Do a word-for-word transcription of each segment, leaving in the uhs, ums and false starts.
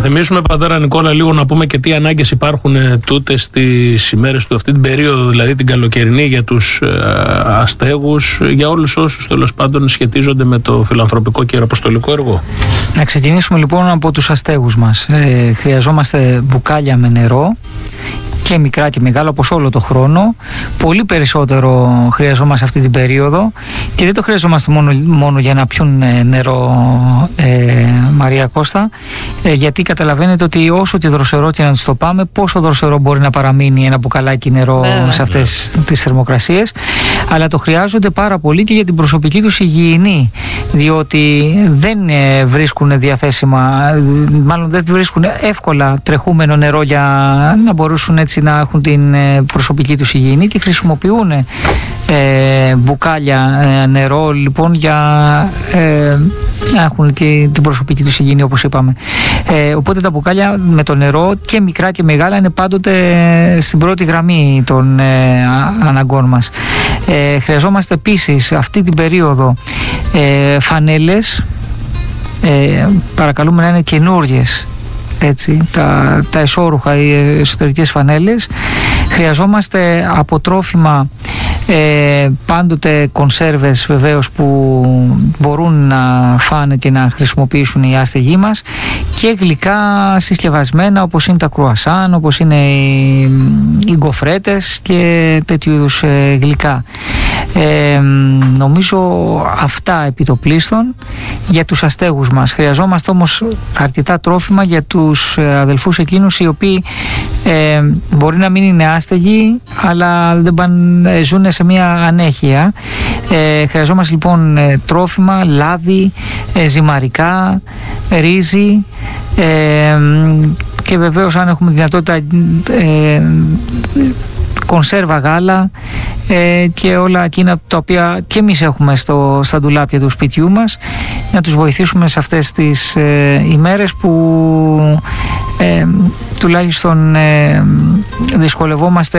θυμίσουμε, πατέρα Νικόλα, λίγο να πούμε και τι ανάγκες υπάρχουν ε, τούτες στις ημέρες του, αυτή την περίοδο δηλαδή την καλοκαιρινή, για τους ε, αστέγους, για όλους όσους τέλος πάντων σχετίζονται με το φιλανθρωπικό και ιεραποστολικό έργο. Να ξεκινήσουμε λοιπόν από τους αστέγους μας. Ε, χρειαζόμαστε μπουκάλια με νερό, και μικρά και μεγάλα, όπως όλο το χρόνο. Πολύ περισσότερο χρειαζόμαστε αυτή την περίοδο, και δεν το χρειαζόμαστε μόνο, μόνο για να πιούν νερό, ε, Μαρία Κώστα, ε, γιατί καταλαβαίνετε ότι όσο και δροσερό και να τους το πάμε, πόσο δροσερό μπορεί να παραμείνει ένα μπουκαλάκι νερό yeah. σε αυτές yeah. τις θερμοκρασίες, αλλά το χρειάζονται πάρα πολύ και για την προσωπική τους υγιεινή, διότι δεν ε, βρίσκουν διαθέσιμα, μάλλον δεν βρίσκουν εύκολα τρεχούμενο νερό για να μπορούσαν έτσι να έχουν την προσωπική τους υγιεινή, και χρησιμοποιούν ε, μπουκάλια ε, νερό λοιπόν για ε, να έχουν και την προσωπική τους υγιεινή, όπως είπαμε. Ε, οπότε τα μπουκάλια με το νερό, και μικρά και μεγάλα, είναι πάντοτε στην πρώτη γραμμή των ε, αναγκών μας. Ε, χρειαζόμαστε επίσης αυτή την περίοδο ε, φανέλες, ε, παρακαλούμε να είναι καινούριες, έτσι, τα, τα εσώρουχα, οι εσωτερικές φανέλες. Χρειαζόμαστε αποτρόφιμα, ε, πάντοτε κονσέρβες βεβαίως που μπορούν να φάνε και να χρησιμοποιήσουν οι άστεγοι μας, και γλυκά συσκευασμένα όπως είναι τα κρουασάν, όπως είναι οι, οι γκοφρέτες και τέτοιου είδους ε, γλυκά. Ε, νομίζω αυτά επιτοπλίστων για τους αστέγους μας. Χρειαζόμαστε όμως αρκετά τρόφιμα για τους αδελφούς εκείνους οι οποίοι ε, μπορεί να μην είναι άστεγοι, αλλά δεν πάνε, ζουν σε μια ανέχεια. Ε, χρειαζόμαστε λοιπόν τρόφιμα, λάδι, ε, ζυμαρικά, ρύζι, ε, και βεβαίως αν έχουμε δυνατότητα ε, κονσέρβα γάλα, ε, και όλα εκείνα τα οποία και εμείς έχουμε στο, στα ντουλάπια του σπιτιού μας, να τους βοηθήσουμε σε αυτές τις ε, ημέρες που ε, τουλάχιστον ε, δυσκολευόμαστε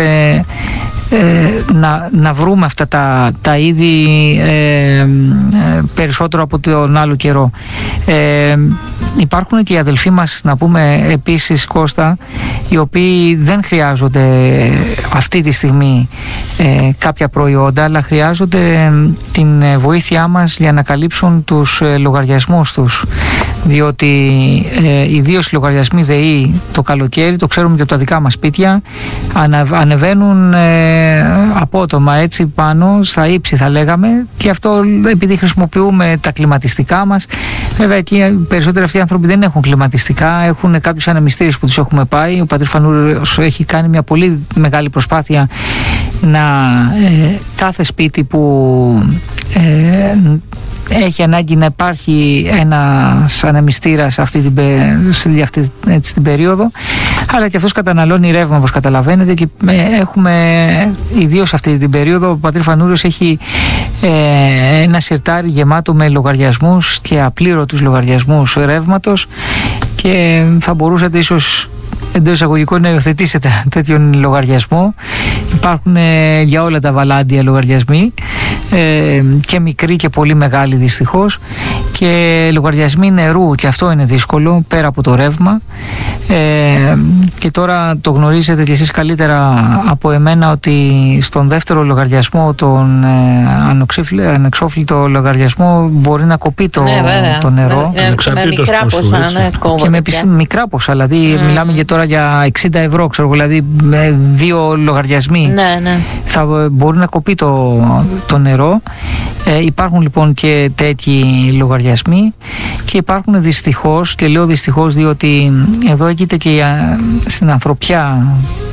ε, να, να βρούμε αυτά τα, τα είδη ε, ε, περισσότερο από τον άλλο καιρό. Ε, υπάρχουν και οι αδελφοί μας, να πούμε επίσης, Κώστα, οι οποίοι δεν χρειάζονται αυτή τη στιγμή ε, κάποια προϊόντα, αλλά χρειάζονται την βοήθειά μας για να καλύψουν τους ε, λογαριασμούς τους, διότι ε, ιδίως οι λογαριασμοί ΔΕΗ το καλοκαίρι, το ξέρουμε και από τα δικά μας σπίτια, ανα, ανεβαίνουν ε, απότομα έτσι πάνω στα ύψη, θα λέγαμε, και αυτό επειδή χρησιμοποιούμε τα κλιματιστικά μας. Βέβαια εκεί περισσότεροι αυτοί οι άνθρωποι δεν έχουν κλιματιστικά, έχουν κάποιους ανεμιστήρες που τους έχουμε πάει. Ο πατήρ Φανούριος έχει κάνει μια πολύ μεγάλη προσπάθεια να ε, κάθε σπίτι που ε, έχει ανάγκη να υπάρχει ένας ανεμιστήρας αυτή την, σε αυτή έτσι, την περίοδο, αλλά και αυτός καταναλώνει ρεύμα, όπως καταλαβαίνετε, και έχουμε ιδίως αυτή την περίοδο. Ο πατήρ Φανούριος έχει ε, ένα σιρτάρι γεμάτο με λογαριασμούς και απλήρωτους λογαριασμούς ρεύματος, και θα μπορούσατε ίσως εντός εισαγωγικών να υιοθετήσετε τέτοιον λογαριασμό. Υπάρχουν ε, για όλα τα βαλάντια λογαριασμοί, ε, και μικροί και πολύ μεγάλοι δυστυχώς, και λογαριασμοί νερού, και αυτό είναι δύσκολο πέρα από το ρεύμα. Ε, και τώρα το γνωρίζετε κι εσείς καλύτερα από εμένα ότι στον δεύτερο λογαριασμό, τον ε, ανεξόφλητο λογαριασμό, μπορεί να κοπεί το, ναι, το νερό. Ε, με μικρά ποσά, ναι, και με πια. μικρά ποσά, δηλαδή mm. μιλάμε για τώρα για εξήντα ευρώ, ξέρω, δηλαδή με δύο λογαριασμοί, ναι, ναι. θα μπορεί να κοπεί το, το νερό. Ε, υπάρχουν λοιπόν και τέτοιοι λογαριασμοί, και υπάρχουν δυστυχώς, και λέω δυστυχώς διότι εδώ έγινε και στην ανθρωπιά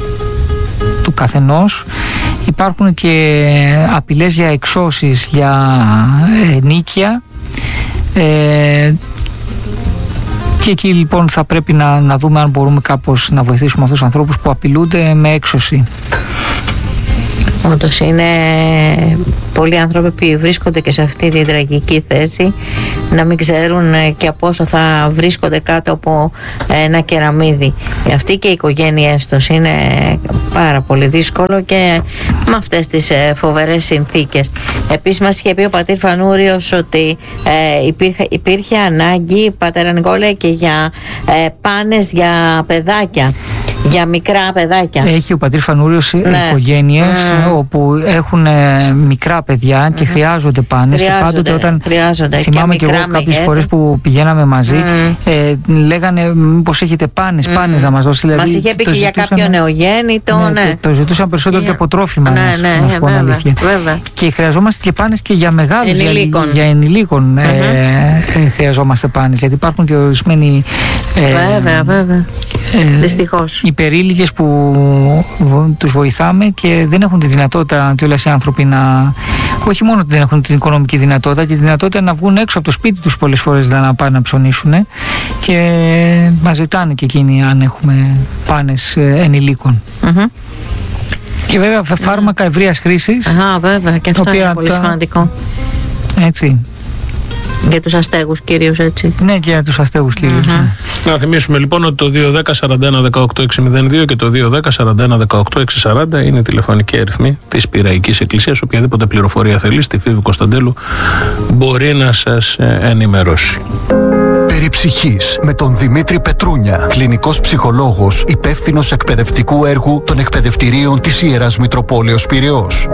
του καθενός, υπάρχουν και απειλές για εξώσεις, για ε, νίκια, ε, και εκεί λοιπόν θα πρέπει να, να δούμε αν μπορούμε κάπως να βοηθήσουμε αυτούς τους ανθρώπους που απειλούνται με έξωση. Όντως είναι πολλοί άνθρωποι που βρίσκονται και σε αυτή τη τραγική θέση να μην ξέρουν και από όσο θα βρίσκονται κάτω από ένα κεραμίδι. Αυτή και οι οικογένειές τους είναι πάρα πολύ δύσκολο και με αυτές τις φοβερές συνθήκες. Επίσης μας είχε πει ο πατήρ Φανούριος ότι ε, υπήρχε, υπήρχε ανάγκη, πατέρα Νικόλα, και για ε, πάνες για παιδάκια, για μικρά παιδάκια. Έχει ο πατήρ Φανούριος ναι. οικογένειες mm. όπου έχουν ε, μικρά παιδιά και mm. χρειάζονται πάνες. Και πάντοτε όταν θυμάμαι και, και εγώ κάποιες φορές που πηγαίναμε μαζί mm. ε, λέγανε μήπως έχετε πάνες, mm. πάνες να μας δώσει. Δηλαδή, μας είχε πει και για κάποιο νεογέννητο. Ναι, ναι. Το, το ζητούσαν περισσότερο και από τρόφιμα, ναι, να, ναι, να σου πω βέβαια, αλήθεια. Βέβαια. Και χρειαζόμαστε και πάνες και για μεγάλους, ενηλίκων. για, για ενηλίκων mm-hmm. ε, ε, χρειαζόμαστε πάνες, γιατί υπάρχουν και ορισμένοι ε, βέβαια, βέβαια. Ε, δυστυχώς υπερήλικες που τους βοηθάμε και δεν έχουν τη δυνατότητα κιόλας οι άνθρωποι να, όχι μόνο δεν έχουν την οικονομική δυνατότητα και τη δυνατότητα να βγουν έξω από το σπίτι τους πολλές φορές να πάνε να ψωνίσουν, και μας ζητάνε και εκείνοι αν έχουμε πάνες ενηλίκων. Mm-hmm. Και βέβαια φάρμακα ευρείας χρήσης. Α, βέβαια, και αυτό είναι πολύ τα... σημαντικό. Έτσι. Για τους αστέγους κυρίως, έτσι. Ναι, και για τους αστέγους κυρίως. Mm-hmm. Ναι. Να θυμίσουμε λοιπόν ότι το δύο ένα μηδέν σαράντα ένα δεκαοκτώ εξακόσια δύο και το δύο ένα μηδέν σαράντα ένα δεκαοκτώ εξακόσια σαράντα είναι τηλεφωνικοί αριθμοί της Πειραϊκής Εκκλησίας. Οποιαδήποτε πληροφορία θέλει, στη Φίβη Κωνσταντέλου μπορεί να σας ενημερώσει. Περί ψυχής με τον Δημήτρη Πετρούνια, κλινικός ψυχολόγος, υπεύθυνος εκπαιδευτικού έργου των εκπαιδευτηρίων της Ιεράς Μητροπόλεως Πειραιώς.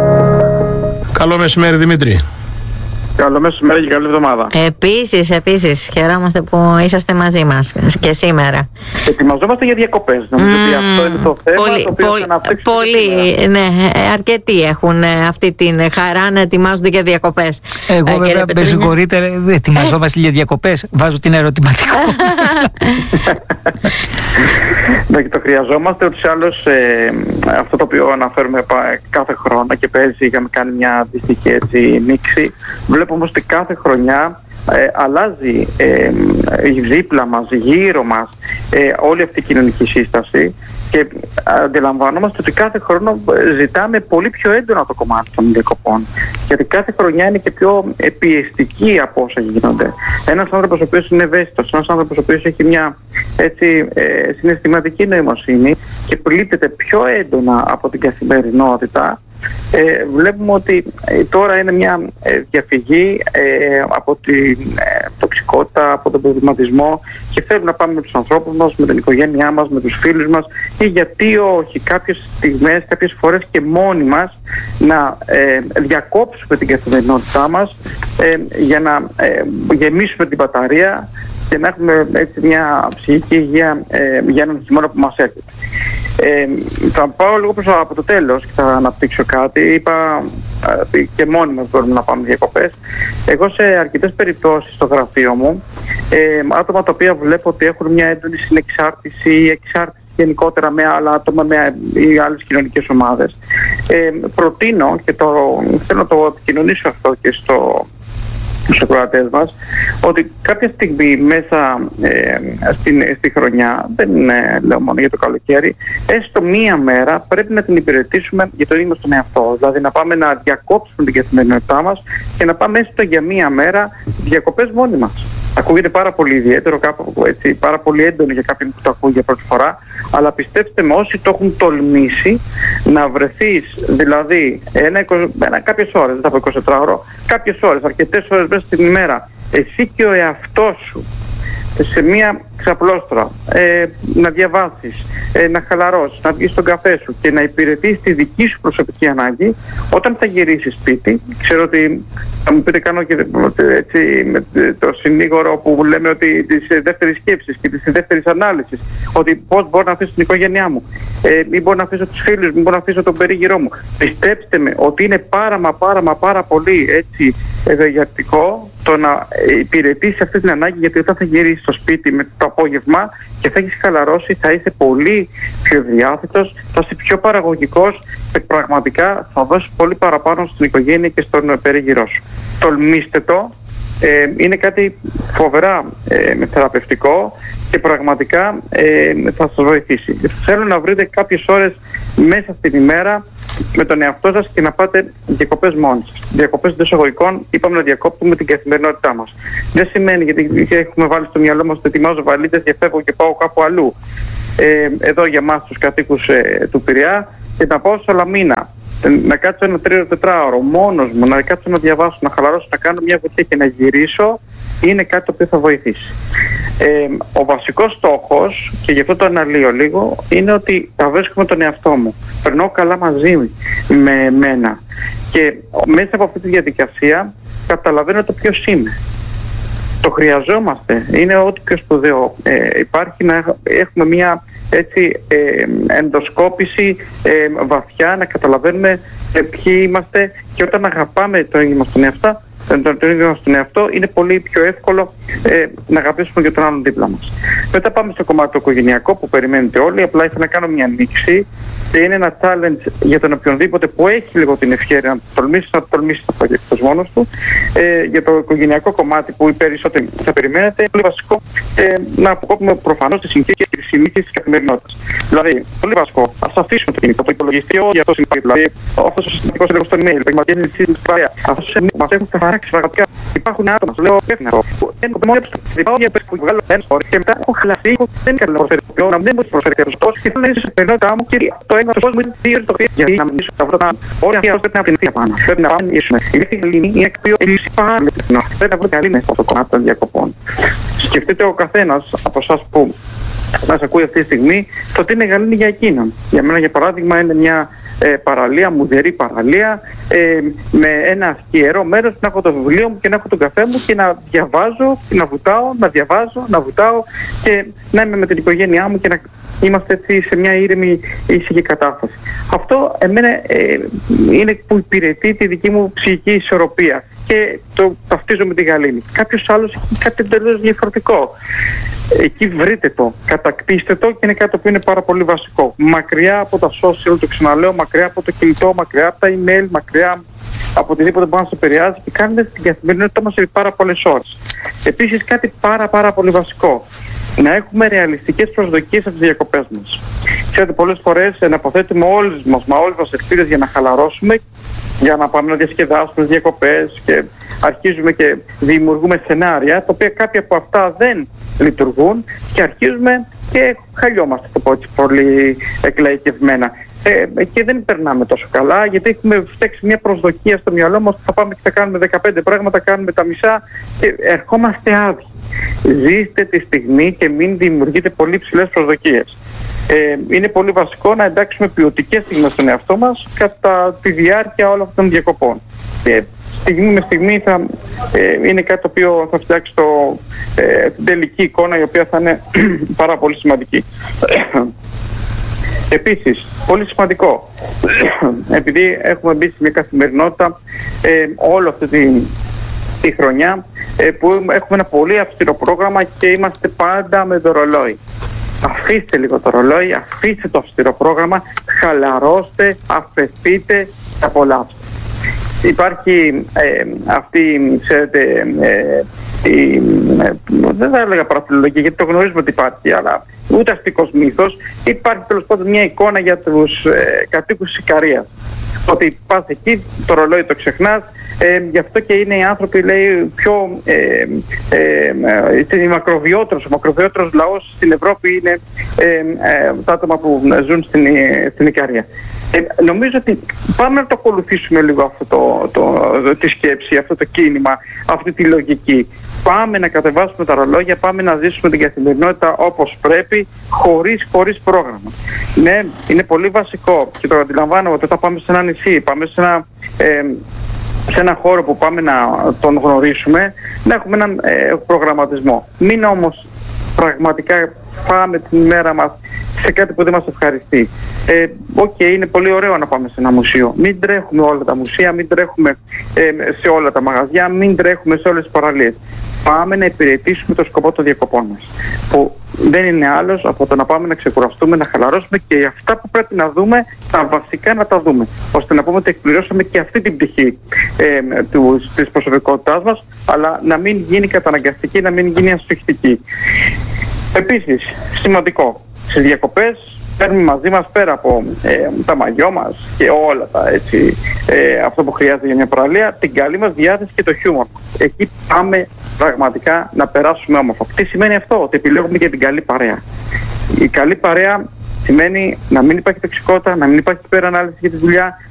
Καλό μεσημέρι, Δημήτρη. Καλό μεσημέρι και καλή εβδομάδα. Επίσης, επίσης, χαιρόμαστε που είσαστε μαζί μας και σήμερα. Ετοιμαζόμαστε για διακοπές. Νομίζω mm, ότι αυτό είναι το θέμα πολύ, το οποίο πολύ, θα αναπτύξουμε. Πολύ, ναι, αρκετοί έχουν αυτή την χαρά να ετοιμάζονται για διακοπές. Εγώ βέβαια, με συγχωρείτε, ετοιμαζόμαστε για διακοπές. Βάζω την ερωτηματικό. Ναι, και το χρειαζόμαστε. Ούτως ή άλλως, ε, αυτό το οποίο αναφέρουμε κάθε χρόνο και πέρυσι είχαμε κάνει μια αντίστοιχη έτσι μίξη. Βλέπουμε όμως ότι κάθε χρονιά ε, αλλάζει ε, δίπλα μας, γύρω μας ε, όλη αυτή η κοινωνική σύσταση, και αντιλαμβανόμαστε ότι κάθε χρόνο ζητάμε πολύ πιο έντονα το κομμάτι των διακοπών, γιατί κάθε χρονιά είναι και πιο πιεστική από όσα γίνονται. Ένας άνθρωπος ο οποίος είναι ευαίσθητος, ένας άνθρωπος ο οποίος έχει μια έτσι, ε, συναισθηματική νοημοσύνη και πλήττεται πιο έντονα από την καθημερινότητα, Ε, βλέπουμε ότι ε, τώρα είναι μια ε, διαφυγή ε, από την ε, τοξικότητα, από τον προβληματισμό, και θέλουμε να πάμε με τους ανθρώπους μας, με την οικογένειά μας, με τους φίλους μας, ή γιατί όχι κάποιες στιγμές, κάποιες φορές και μόνοι μας να ε, διακόψουμε την καθημερινότητά μας ε, για να ε, γεμίσουμε την μπαταρία και να έχουμε έτσι μια ψυχική υγεία ε, για έναν χειμώνα που μας έρχεται. Ε, θα πάω λίγο προς από το τέλος και θα αναπτύξω κάτι. Είπα ε, και μόνοι μας μπορούμε να πάμε διακοπές. Εγώ σε αρκετές περιπτώσεις στο γραφείο μου, ε, άτομα τα οποία βλέπω ότι έχουν μια έντονη συνεξάρτηση ή εξάρτηση γενικότερα με άλλα άτομα με, ή άλλες κοινωνικές ομάδες, ε, προτείνω και το, θέλω να το επικοινωνήσω αυτό και στο στους ακροατές μας, ότι κάποια στιγμή μέσα ε, στην, στη χρονιά, δεν είναι, λέω μόνο για το καλοκαίρι, έστω μία μέρα πρέπει να την υπηρετήσουμε για το ίδιο στον εαυτό. Δηλαδή να πάμε να διακόψουμε την καθημερινότητά μας και να πάμε έστω για μία μέρα διακοπές μόνοι μας. Ακούγεται πάρα πολύ ιδιαίτερο, κάπου έτσι, πάρα πολύ έντονο για κάποιον που το ακούει για πρώτη φορά, αλλά πιστέψτε με, όσοι το έχουν τολμήσει, να βρεθείς δηλαδή ένα, ένα, κάποιες ώρες, δεν θα πω εικοσιτετράωρο, κάποιες ώρες, αρκετές ώρες μέσα στην ημέρα, εσύ και ο εαυτός σου σε μια ξαπλώστρα, ε, να διαβάσεις, ε, να χαλαρώσεις, να βγεις στον καφέ σου και να υπηρετείς τη δική σου προσωπική ανάγκη, όταν θα γυρίσεις σπίτι, ξέρω ότι θα μου πείτε, κάνω και έτσι, με το συνήγορο που λέμε ότι της δεύτερης σκέψης και της δεύτερης ανάλυσης, ότι πώς μπορώ να αφήσω την οικογένειά μου, ε, μην μπορώ να αφήσω τους φίλους μου, μην μπορώ να αφήσω τον περίγυρό μου. Πιστέψτε με ότι είναι πάρα μα πάρα μα πάρα πολύ έτσι ευεργετικό το να υπηρετήσει αυτή την ανάγκη, γιατί όταν θα γυρίσεις στο σπίτι με το απόγευμα και θα έχεις χαλαρώσει, θα είσαι πολύ πιο διάθετος, θα είσαι πιο παραγωγικός και πραγματικά θα δώσεις πολύ παραπάνω στην οικογένεια και στον περίγυρό σου. Τολμήστε το, ε, είναι κάτι φοβερά ε, θεραπευτικό και πραγματικά ε, θα σας βοηθήσει. Θέλω να βρείτε κάποιες ώρες μέσα στην ημέρα με τον εαυτό σας και να πάτε διακοπές μόνοι σας. Διακοπές εντός εισαγωγικών, είπαμε να διακόπτουμε την καθημερινότητά μας. Δεν σημαίνει, γιατί έχουμε βάλει στο μυαλό μας ότι ετοιμάζω βαλίτσες και φεύγω και πάω κάπου αλλού. Ε, εδώ για εμάς τους κατοίκους ε, του Πειραιά, και να πάω στο Λαμίνα. Να κάτσω ένα τρίο τετράωρο μόνος μου, να κάτσω να διαβάσω, να χαλαρώσω, να κάνω μια βουτιά και να γυρίσω, είναι κάτι το οποίο θα βοηθήσει. Ε, ο βασικός στόχος, και γι' αυτό το αναλύω λίγο, είναι ότι θα βρίσκομαι τον εαυτό μου. Περνώ καλά μαζί με μένα. Και μέσα από αυτή τη διαδικασία καταλαβαίνω το ποιος είμαι. Το χρειαζόμαστε. Είναι ό,τι πιο σπουδαίο ε, υπάρχει, να έχουμε μια έτσι, ε, ενδοσκόπηση ε, βαθιά, να καταλαβαίνουμε ε, ποιοι είμαστε, και όταν αγαπάμε το ίδιο μας τον εαυτό, το ίδιο μας τον εαυτό, είναι πολύ πιο εύκολο ε, να αγαπήσουμε και τον άλλον δίπλα μας. Μετά πάμε στο κομμάτι το οικογενειακό που περιμένετε όλοι. Απλά ήθελα να κάνω μια ανοίξη, και είναι ένα challenge για τον οποιονδήποτε που έχει λίγο την ευκαιρία να το τολμήσει, να το τολμήσει να πάει εκτός μόνος του. Ε, για το οικογενειακό κομμάτι που οι περισσότεροι θα περιμένετε, είναι πολύ βασικό ε, να αποκόπουμε προφανώς τις συνθήκες και τις συνήθειες της καθημερινότητας. Δηλαδή, πολύ βασικό, ας αφήσουμε το κινητό, το υπολογιστή, για αυτό συμβαίνει. Δηλαδή, αυτός ο συστηματικός έλεγχος στο email, το email της παρέα, αυτός ο που μας έχουν καθαράξει πραγματικά. Υπάρχουν άτομα, σου λέω, πέφτει αυτό. Δεν είναι μόνο του. Πάω για πες που βγάλω ένα φορέ και μετά έχω χαλαστεί, δεν είναι καλό να προσφέρει το να μην μου προσφέρει τόσο και θέλω να είσαι σε περνότητα μου και το ένα του κόσμου είναι δύο το οποίο γιατί να μιλήσω τα βρω όλα αυτά πρέπει να απεινθεί απάνω. Πρέπει να πάμε να μιλήσουμε. Η δεύτερη λύνη είναι πιο λύση πάρα πολύ. Πρέπει να βρω καλή μέσα στο κομμάτι των διακοπών. Σκεφτείτε ο καθένας από εσάς που μας ακούει αυτή τη στιγμή το τι είναι γαλήνη για εκείνον. Για μένα, για παράδειγμα, είναι μια ε, παραλία, μουδερή παραλία, ε, με ένα σκιερό μέρος, να έχω το βιβλίο μου και να έχω τον καφέ μου και να διαβάζω, να βουτάω, να διαβάζω, να βουτάω και να είμαι με την οικογένειά μου και να είμαστε έτσι σε μια ήρεμη ήσυχη κατάσταση. Αυτό εμένα ε, είναι που υπηρετεί τη δική μου ψυχική ισορροπία και το ταυτίζω με τη γαλήνη. Κάποιος άλλος έχει κάτι εντελώς διαφορετικό. Εκεί βρείτε το, κατακτήστε το, και είναι κάτι που είναι πάρα πολύ βασικό. Μακριά από τα social, το ξαναλέω, μακριά από το κινητό, μακριά από τα email, μακριά από οτιδήποτε που μας επηρεάζει, και κάνετε την καθημερινότητά μας σε πάρα πολλές ώρες. Επίσης, κάτι πάρα πάρα πολύ βασικό. Να έχουμε ρεαλιστικές προσδοκίες από τις διακοπές μας. Ξέρετε, πολλές φορές αναποθέτουμε όλες μας, μα όλες μας ελπίδες για να χαλαρώσουμε, για να πάμε να διασκεδάσουμε διακοπές, και αρχίζουμε και δημιουργούμε σενάρια, τα οποία κάποια από αυτά δεν λειτουργούν, και αρχίζουμε και χαλιόμαστε, το πω έτσι πολύ εκλαϊκευμένα. Ε, και δεν περνάμε τόσο καλά, γιατί έχουμε φτιάξει μια προσδοκία στο μυαλό μας ότι θα πάμε και θα κάνουμε δεκαπέντε πράγματα, κάνουμε τα μισά και ερχόμαστε άδειοι. Ζήστε τη στιγμή και μην δημιουργείτε πολύ ψηλές προσδοκίες. Ε, είναι πολύ βασικό να εντάξουμε ποιοτικές στιγμές στον εαυτό μας κατά τη διάρκεια όλων αυτών των διακοπών. Και στιγμή με στιγμή θα, ε, είναι κάτι το οποίο θα φτιάξει το, ε, την τελική εικόνα, η οποία θα είναι πάρα πολύ σημαντική. Επίσης, πολύ σημαντικό, επειδή έχουμε μπει σε μια καθημερινότητα ε, όλη αυτή τη, τη χρονιά ε, που έχουμε ένα πολύ αυστηρό πρόγραμμα και είμαστε πάντα με το ρολόι. Αφήστε λίγο το ρολόι, αφήστε το αυστηρό πρόγραμμα, χαλαρώστε, αφαιθείτε, απολαύστε. Υπάρχει ε, αυτή, ξέρετε, ε, η, ε, δεν θα έλεγα παραφιλολογία, γιατί το γνωρίζουμε ότι υπάρχει, αλλά ούτε αστικός μύθος. Υπάρχει τέλος πάντων μια εικόνα για τους ε, κατοίκους της Ικαρίας. Ότι πας εκεί, το ρολόι το ξεχνάς, ε, γι' αυτό και είναι οι άνθρωποι, λέει, πιο ε, ε, ε, μακροβιότερος, ο μακροβιότερος λαός στην Ευρώπη είναι ε, ε, τα άτομα που ζουν στην, στην Ικαρία. Ε, νομίζω ότι πάμε να το ακολουθήσουμε λίγο αυτό το, το, το, τη σκέψη, αυτό το κίνημα, αυτή τη λογική. Πάμε να κατεβάσουμε τα ρολόγια, πάμε να ζήσουμε την καθημερινότητα όπως πρέπει, χωρίς, χωρίς πρόγραμμα. Ναι, είναι πολύ βασικό, και το αντιλαμβάνω ότι όταν πάμε σε ένα νησί, πάμε σε ένα, ε, σε ένα χώρο που πάμε να τον γνωρίσουμε, να έχουμε έναν ε, προγραμματισμό. Μην όμως πραγματικά πάμε την ημέρα μας σε κάτι που δεν μας ευχαριστεί. Ε, okay, είναι πολύ ωραίο να πάμε σε ένα μουσείο. Μην τρέχουμε όλα τα μουσεία, μην τρέχουμε ε, σε όλα τα μαγαζιά, μην τρέχουμε σε όλες τις παραλίες. Πάμε να υπηρετήσουμε το σκοπό των διακοπών μας, που δεν είναι άλλος από το να πάμε να ξεκουραστούμε, να χαλαρώσουμε, και αυτά που πρέπει να δούμε, τα βασικά να τα δούμε, ώστε να πούμε ότι εκπληρώσαμε και αυτή την πτυχή ε, του, της προσωπικότητάς μας, αλλά να μην γίνει καταναγκαστική, να μην γίνει ασφιχτική. Επίσης, σημαντικό, στις διακοπές παίρνουμε μαζί μας πέρα από ε, τα μαγιό μας και όλα τα έτσι, ε, αυτό που χρειάζεται για μια παραλία, την καλή μας διάθεση και το χιούμορ. Εκεί πάμε πραγματικά να περάσουμε όμορφα. Τι σημαίνει αυτό? Ότι επιλέγουμε και την καλή παρέα. Η καλή παρέα σημαίνει να μην υπάρχει τοξικότητα, να μην υπάρχει υπερανάλυση για τη δουλειά,